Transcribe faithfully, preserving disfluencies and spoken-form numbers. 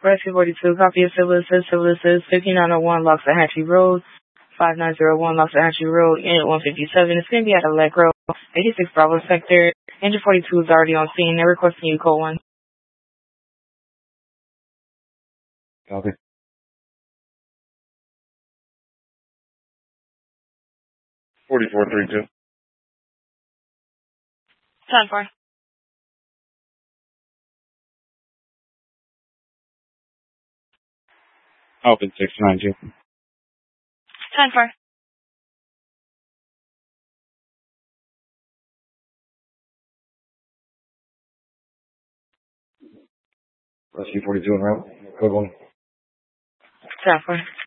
Rescue forty-two, copy of Civil Assist, Civil Assist, fifty-nine oh one Loxahatchee Road, five nine zero one Loxahatchee Road, Unit one fifty-seven. It's going to be at Allegro, eighty-six Bravo Sector. Engine forty-two is already on scene. They're requesting you call one. Copy. forty-four thirty-two. ten four. Open six nine two. ten four. Rescue forty-two en route. Code one. ten four.